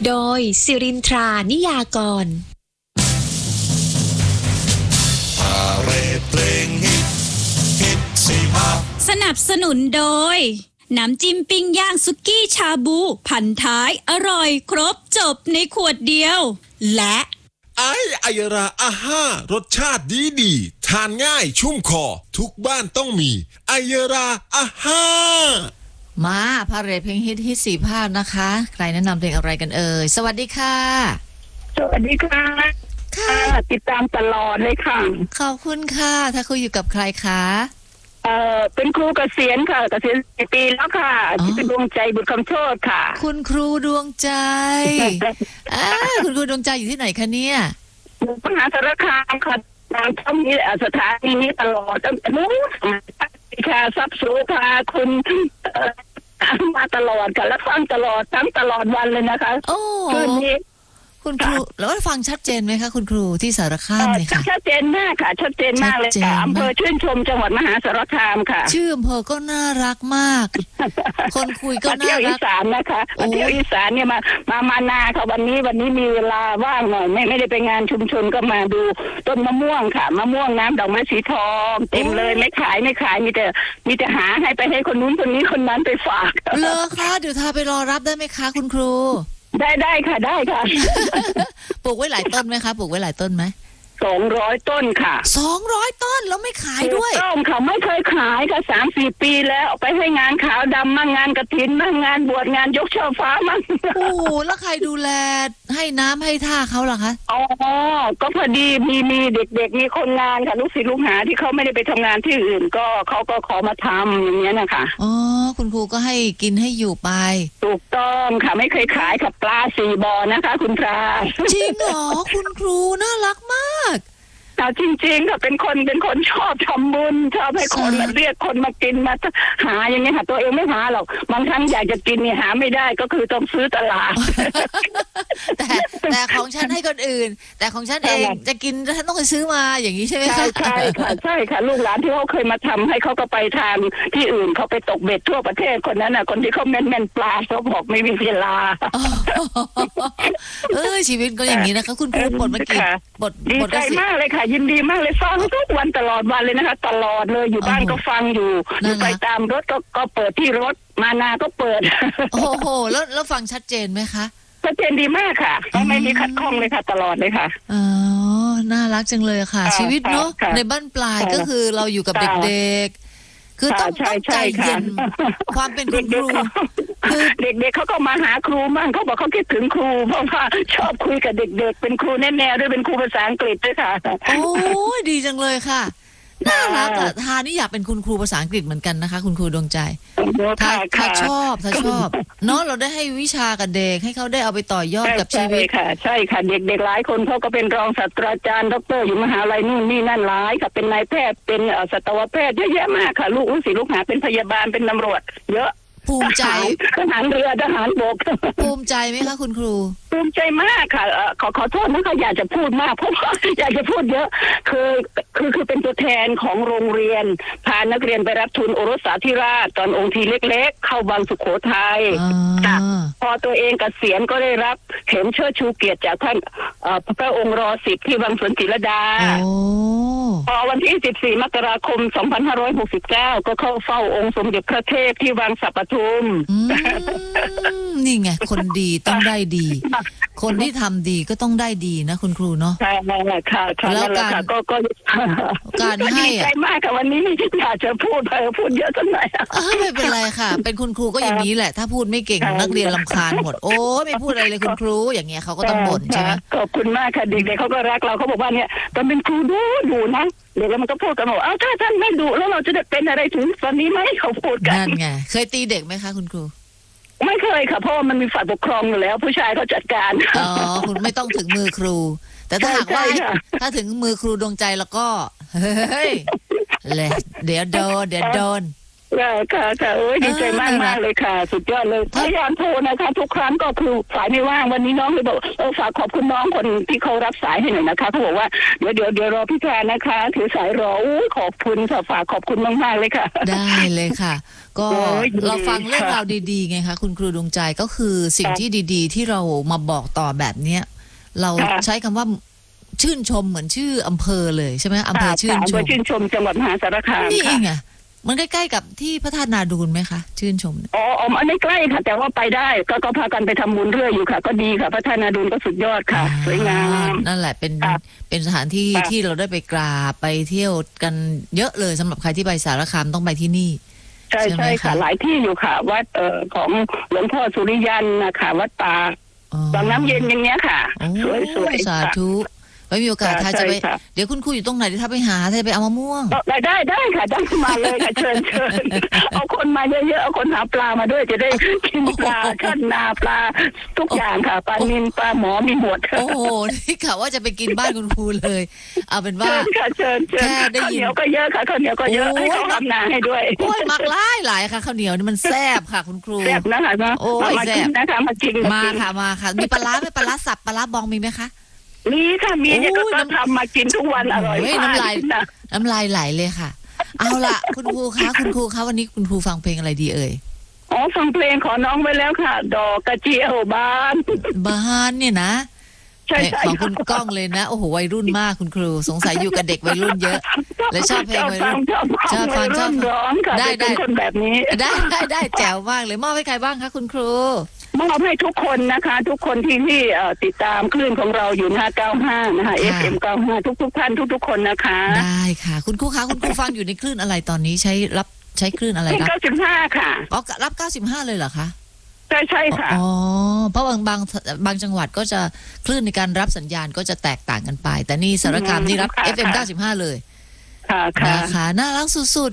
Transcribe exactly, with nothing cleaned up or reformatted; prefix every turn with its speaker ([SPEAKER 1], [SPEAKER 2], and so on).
[SPEAKER 1] โดยสิรินทรานิยากร
[SPEAKER 2] สนับสนุนโดยน้ำจิ้มปิ้งย่างสุกี้ชาบูพันท้ายอร่อยครบจบในขวดเดียวและ
[SPEAKER 3] ไอไอยราอาห้ารสชาติดีดีทานง่ายชุ่มคอทุกบ้านต้องมีไอยราอาห้า
[SPEAKER 4] มาพาเรทเพลงฮิตฮิตสี่ภาคนะคะใครแนะนำเพลงอะไรกันเอ่ยสวัสดีค่ะ
[SPEAKER 5] สวัสดีค่ะค่ะติดตามตลอดเลยค่ะ
[SPEAKER 4] ขอบคุณค่ะถ้าคุยอยู่กับใครคะ
[SPEAKER 5] เอ่อเป็นครูเกษียณค่ะเกษียณสี่ปีแล้วค่ะที่เป็นดวงใจบุตรคำโชติค่ะ
[SPEAKER 4] คุณครูดวงใจอ่าคุณครูดวงใจอยู่ที่ไหนคะเนี่ย
[SPEAKER 5] อยู่มหาสารคามค่ะทางช่องนี้สถานีนี้ตลอดตั้งแต่นู้นค่ะซับสูพาคุณมาตลอดค่ะแล้วฟังตลอดทั้งตลอดวันเลยนะคะ
[SPEAKER 4] โอ้คืนนี้คุณครูแล้วฟังชัดเจนไหมคะคุณครูที่สารคามเนี่ยค่ะ
[SPEAKER 5] ชัดเจนมากค่ะชัดเจนมากเลยค่ะอำเภอชื่นชมจังหวัดมหาสารคามค่ะ
[SPEAKER 4] ชื่ออำเภอก็น่ารักมากคนคุยก็น่ารัก
[SPEAKER 5] เที่ยวอีสานนะคะมาเที่ยวอีสานเนี่ยมามามานาค่ะวันนี้วันนี้มีเวลาว่างหน่อยไม่ไม่ได้ไปงานชุมชนก็มาดูต้นมะม่วงค่ะมะม่วงน้ำดอกไม้สีทองเต็มเลยไม่ขายไม่ขายมีแต่มีแต่หาให้ไปให้คนนู้นคนนี้คนนั้นไปฝาก
[SPEAKER 4] เลอค่ะเดี๋ยวทาไปรอรับได้ไหมคะคุณครู
[SPEAKER 5] ได้ได้ค่ะได้ค่ะ
[SPEAKER 4] ปลูกไว้หลายต้นไหมคะปลูกไว้หลายต้นไหม
[SPEAKER 5] สองร้อยต้นค่ะ
[SPEAKER 4] สองร้อยต้นแล้วไม่ขายด้วย
[SPEAKER 5] ต้นเขาไม่เคยขายค่ะสามสี่ปีแล้วเอาไปให้งานขาวดำมั่งงานกฐินมั่งงานบวชงานยกช่อฟ้ามั่ง
[SPEAKER 4] โอ้แล้วใครดูแลให้น้ำให้ท่าเขาล่ะคะ
[SPEAKER 5] อ๋อก็พอดีมีมีเด็กๆมีคนงานค่ะลูกศิษย์ลูกหาที่เขาไม่ได้ไปทำงานที่อื่นก็เขาก็ขอมาทำอย่างเงี้ยนะคะ
[SPEAKER 4] อ๋อคุณครูก็ให้กินให้อยู่ไป
[SPEAKER 5] ถูกต้องค่ะไม่เคยขายค่ะปลาสี่บ่อนะคะคุณพระ
[SPEAKER 4] จริงเหรอคุณครูน่ารักมาก
[SPEAKER 5] จริงๆค่ะเป็นคนเป็นคนชอบทำบุญชอบให้คนมาเรียกคนมากินมาหาอย่างเงี้ยค่ะตัวเองไม่หาหรอกบางครั้งอยากจะกินเนี่ยหาไม่ได้ก็คือต้องซื้อตลาด
[SPEAKER 4] แต่แต่ของฉันให้คนอื่นแต่ของฉันเองจะกินฉันต้องไปซื้อมาอย่างนี้ใช่ไหมคะ
[SPEAKER 5] ใช่ค่ะใช่ค่ะลูกหลานที่เขาเคยมาทำให้เขาก็ไปทางที่อื่นเขาไปตกเบ็ดทั่วประเทศคนนั้นน่ะคนที่เขาแม่นแม่นปลาเขาบอกไม่มีเวลา
[SPEAKER 4] เออชีวิตก็อย่างนี้นะคะคุณครูบทเมื่อกี้บท
[SPEAKER 5] ดีใจมากเลยค่ะยินดีมากเลยฟังทุกวันตลอดวันเลยนะคะตลอดเลยอยู่บ้านก็ฟังอยู่อยู่ไปตามรถก็ก็เปิดที่รถมานาก็เปิด
[SPEAKER 4] โอ้โหแล้วแล้วฟังชัดเจนไหมคะ
[SPEAKER 5] ชัดเจนดีมากค่ะไม่มีขัดข้องเลยค่ะตลอดเลยค่ะ
[SPEAKER 4] อ๋อน่ารักจังเลยค่ะชีวิตเนาะในบ้านปลายก็คือเราอยู่กับเด็กๆคือต้องต้องใจเย็นความเป็นคุณครู
[SPEAKER 5] คือเด็กๆเขาก็มาหาครูมั่งเขาบอกเขาคิดถึงครูเพราะว่าชอบคุยกับเด็กๆเป็นครูแน่ๆด้วยเป็นครูภาษาอังกฤษด้วยค่ะ
[SPEAKER 4] โอ้ดีจังเลยค่ะน่ารักอ่ะทานี่อยากเป็นคุณครูภาษาอังกฤษเหมือนกันนะคะคุณครูดวงใจถ้าถ้าชอบถ้าชอบเนาะเราได้ให้วิชากับเด็กให้เขาได้เอาไปต่อยอดกับชีวิต
[SPEAKER 5] ค่ะใช่ค่ะเด็กๆหลายคนเขาก็เป็นรองศาสตราจารย์ด็อกเตอร์อยู่มหาลัยนู่นนี่นั่นหลายค่ะเป็นนายแพทย์เป็นสัตวแพทย์เยอะแยะมากค่ะลูกศิษย์ลูกหาเป็นพยาบาลเป็นตำรวจเยอะ
[SPEAKER 4] ภูมิใจ
[SPEAKER 5] ทหารเรือทหารบก
[SPEAKER 4] ภูมิใจไหมคะคุณครู
[SPEAKER 5] ภูมิใจมากค่ะขอขอโทษนะคะอยากจะพูดมากเพราะว่าอยากจะพูดเยอะคือคือคือเป็นตัวแทนของโรงเรียนพานักเรียนไปรับทุนโอรสสาธิราชตอนองค์ทีเล็กๆเข้าวังสุโขทัยพอตัวเองเกษียณก็ได้รับเข็มเชิดชูเกียรติจากท่านพระองค์รอสิบที่วังสวนจิรดาพอวันที่สิบสี่มกราคมสองพันห้าร้อยหกสิบเก้าก็เข้าเฝ้าองค์สมเด็จพระเทพที่วังสัปทุม
[SPEAKER 4] นี่ไงคนดีต้องได้ดีคนที่ทำดีก็ต้องได้ดีนะคุณครูเนาะ
[SPEAKER 5] ใช่ค่ะแล้วการก็ก็
[SPEAKER 4] การให้
[SPEAKER 5] ใจมากค่ะวันนี้อยากจะพูดไปพูดเยอะสักหน่อย
[SPEAKER 4] ไม่เป็นไรค่ะเป็นคุณครูก็อย่างนี้แหละถ้าพูดไม่เก่งนักเรียนรำคาญหมดโอ้ไม่พูดอะไรเลยคุณครูอย่างเงี้ยเขาก็ต้องบ่นใช่ไหม
[SPEAKER 5] ขอบคุณมากค่ะเด็กๆเขาก็รักเราเขาบอกว่าเนี่ยตอนเป็นครูดูดูนะเด็กแล้วมันก็พูดกันว่าอ้าวถ้าท่านไม่ดุแล้วเราจะได้เป็นอะไรถึงตอนนี้ไหมเขาพูดกัน
[SPEAKER 4] นั่นไงเคยตีเด็กไหมคะคุณครู
[SPEAKER 5] ไม่เคยค่ะเพราะมันมีฝ่ายปกครองอยู่แล้วผู้ชายเขาจัดการ
[SPEAKER 4] อ๋อคุณไม่ต้องถึงมือครูแต่ถ้าหากว่าถ้าถึงมือครูดวงใจแล้วก็เฮ้ยเลยเดี๋ยวโดนเดี๋ยวโดน
[SPEAKER 5] ค่ะค่ะค่ะโอ้ยดีใจมากมากเลยค่ะ สุดยอดเลยพยายามโทรนะคะ ทุกครั้งก็คือสายไม่ว่างวันนี้น้องเลยบอกเออฝากขอบคุณน้องคนที่เขารับสายให้หน่อยนะคะเขาบอกว่าเดี๋ยวเดี๋ยวเดี๋ยวรอพี่แทนนะคะถือสายรออู้ขอบคุณค่ะฝากขอบคุณมากๆเลยค่ะ
[SPEAKER 4] ได้เลยค่ะ ก็
[SPEAKER 5] โอ้ยดี
[SPEAKER 4] เราฟังเรื่อง
[SPEAKER 5] ค่ะ
[SPEAKER 4] ราวดีๆไงคะคุณครูดวงใจก็คือสิ่ง
[SPEAKER 5] ค่ะ
[SPEAKER 4] ที่ดีๆ ที่เรามาบอกต่อแบบเนี้ยเรา
[SPEAKER 5] ค่ะ
[SPEAKER 4] ใช้คำว่าชื่นชมเหมือนชื่ออำเภอเลยใช่ไหมอำเภอชื่น
[SPEAKER 5] ค่ะ
[SPEAKER 4] ช
[SPEAKER 5] อำเภ
[SPEAKER 4] ม
[SPEAKER 5] อชื่นชมจังหวัดมหาสารคาม
[SPEAKER 4] นี่เอ
[SPEAKER 5] ค่ะ
[SPEAKER 4] งอ่ะมันใกล้ๆกับที่พระธาตุนาดูนไหมคะชื่นชมเนี่ย
[SPEAKER 5] อ๋ออ๋ออันนี้ใกล้ค่ะ แต่ว่าไปได้ก็ก็พากันไปทำบุญเรื่อยอยู่ค่ะ ก็ดีค่ะพระธาตุนาดูนก็สุดยอดค่ะสวยงาม
[SPEAKER 4] นั่นแหละเป็น
[SPEAKER 5] ค่ะ
[SPEAKER 4] เป็นสถานที่
[SPEAKER 5] ค่ะ
[SPEAKER 4] ที่เราได้ไปกราบไปเที่ยวกันเยอะเลยสำหรับใครที่ไปสารคามต้องไปที่นี่
[SPEAKER 5] ใช่
[SPEAKER 4] ใช่ไหม
[SPEAKER 5] ใช่ค่ะ
[SPEAKER 4] คะ
[SPEAKER 5] หลายที่อยู่ค่ะ วัดเอ่อของหลวงพ่อสุริยันนะคะวัดป่า
[SPEAKER 4] อ๋อ
[SPEAKER 5] บางน้ำเย็นอย่างเงี้ยค่ะ
[SPEAKER 4] โอ้
[SPEAKER 5] สวยสวย
[SPEAKER 4] สา
[SPEAKER 5] ค่ะ
[SPEAKER 4] ธุไว้มีโอกาส
[SPEAKER 5] ค่ะ
[SPEAKER 4] ถ้าจะไป
[SPEAKER 5] ใช่ค่ะ
[SPEAKER 4] เดี๋ยวคุณครูอยู่ตรงไหนเดี๋ยวถ้าไปหาถ้าจะไปเอามะม่วง
[SPEAKER 5] ได้ได้ได้ค่ะได้มาเลยค่ะเชิญเชิญเอาคนมาเยอะๆเอาคนหาปลามาด้วยจะได้กินปลาขั้นนาปลาทุกอย่างค่ะปลานิลปลาหมอมีหมด
[SPEAKER 4] โอ้โหนี่ข่าวว่าจะไปกินบ้านคุณครูเลย เอาเป็นว่า
[SPEAKER 5] เชิญค่ะเชิญเชิญ
[SPEAKER 4] แค่ได้
[SPEAKER 5] ข้าว
[SPEAKER 4] ยิ
[SPEAKER 5] เห
[SPEAKER 4] น
[SPEAKER 5] นียวก็เยอะค่ะข้าวเหนียวก็เยอะ
[SPEAKER 4] โอ้ย
[SPEAKER 5] ให้เขาทำนาให้ด้วย
[SPEAKER 4] โอ้ยมักหลายหลายค่ะข้าวเหนียวนี่มันแซ่บค่ะ คุณครู
[SPEAKER 5] แซ่บนะคะเนาะ
[SPEAKER 4] โอ้ย
[SPEAKER 5] มา
[SPEAKER 4] แซ่
[SPEAKER 5] กิ
[SPEAKER 4] บ
[SPEAKER 5] นนะคะมากิน
[SPEAKER 4] มา
[SPEAKER 5] กิน
[SPEAKER 4] ค่ะมาค่ะ มีปลาร้าไหมปลาร้าสับปลาร้าบองมีไหมคะ
[SPEAKER 5] มีค่ะมีเนี่ยก็
[SPEAKER 4] โอ้ย
[SPEAKER 5] ก็
[SPEAKER 4] น้ำ
[SPEAKER 5] ทำมากินทุกวันอร่อย
[SPEAKER 4] โอ้ย
[SPEAKER 5] มาก
[SPEAKER 4] น้ำลาย
[SPEAKER 5] นะ
[SPEAKER 4] น้ำลายไหลเลยค่ะ เอาล่ะ คุณครูคะคุณครูคะวันนี้คุณครูฟังเพลงอะไรดีเอ่ย
[SPEAKER 5] อ๋อฟังเพลงขอน้องไว้แล้วค่ะ ดอกกระเจียวบาน
[SPEAKER 4] บ้านเนี่ยนะ
[SPEAKER 5] ใช่ใช่
[SPEAKER 4] ของคุณก้องเลยนะ โอ้โหวัยรุ่นมากคุณครู สงสัยอยู่กับเด็กวัยรุ่นเยอะ และชอบเพลงวัยรุ่น
[SPEAKER 5] ชอบฟัง
[SPEAKER 4] ชอบฟัง
[SPEAKER 5] วัย
[SPEAKER 4] ชอบ
[SPEAKER 5] รุ่น
[SPEAKER 4] ฟัง
[SPEAKER 5] ร้องค่ะ
[SPEAKER 4] ได้
[SPEAKER 5] เป็น
[SPEAKER 4] ได้
[SPEAKER 5] คนแบบนี้
[SPEAKER 4] ได้ได้ได้แจ๋วมากเลยมอบให้ใครบ้างคะคุณครู
[SPEAKER 5] มอบให้ทุกคนนะคะ ทุกคนที่ที่เอ่อติดตามคลื่นของเราอยู่นะเก้าห้านะคะ เอฟ เอ็ม เก้าห้าทุกทุกๆท่านทุกทุกๆคนนะคะ
[SPEAKER 4] ได้ค่ะ คุณครูคะคุณครูฟังอยู่ในคลื่นอะไรตอนนี้ใช้รับใช้คลื่นอะไร
[SPEAKER 5] ที่
[SPEAKER 4] รับ
[SPEAKER 5] เก้าสิบห้าค่ะ
[SPEAKER 4] อ๋อรับเก้าสิบห้าเลยเหรอคะ
[SPEAKER 5] ใช่ใช่ค่ะ
[SPEAKER 4] อ๋อเพราะบางบางบางจังหวัดก็จะคลื่นในการรับสัญญาณก็จะแตกต่างกันไป แต่นี่สารคามนี่รับ
[SPEAKER 5] ค่ะ
[SPEAKER 4] เอฟ เอ็ม เก้าสิบห้าเลย
[SPEAKER 5] ค่ะค่ะ
[SPEAKER 4] นะคะน่ารักสุด